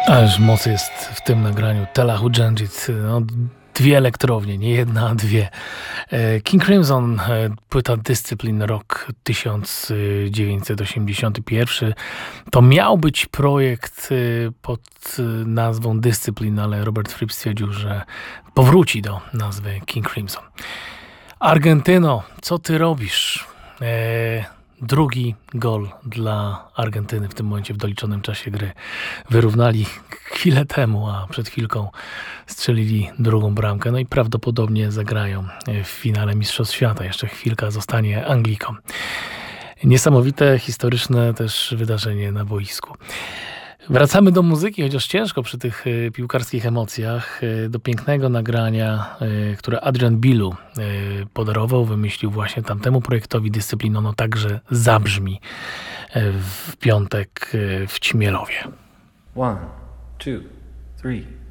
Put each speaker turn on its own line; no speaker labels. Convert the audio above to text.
Ależ moc jest w tym nagraniu. Telahu Dżendżit. No, dwie elektrownie, nie jedna, a dwie. King Crimson, płyta Discipline, rok 1981. To miał być projekt pod nazwą Discipline, ale Robert Fripp stwierdził, że powróci do nazwy King Crimson. Argentyno, co ty robisz? Drugi gol dla Argentyny w tym momencie w doliczonym czasie gry. Wyrównali chwilę temu, a przed chwilką strzelili drugą bramkę. No i prawdopodobnie zagrają w finale Mistrzostw Świata. Jeszcze chwilka zostanie Anglikom. Niesamowite, historyczne też wydarzenie na boisku. Wracamy do muzyki, chociaż ciężko przy tych piłkarskich emocjach, do pięknego nagrania, które Adrian Bilu podarował, wymyślił właśnie tamtemu projektowi Dyscyplin. Ono także zabrzmi w piątek w Ćmielowie.
1, 2, 3